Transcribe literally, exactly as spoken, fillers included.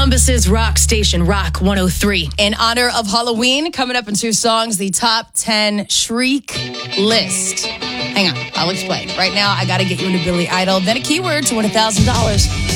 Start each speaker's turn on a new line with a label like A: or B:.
A: Columbus's rock station, Rock one oh three. In honor of Halloween, coming up in two songs, the top ten Shriek list. Hang on, I'll explain. Right now, I got to get you into Billy Idol, then a keyword to win one thousand dollars.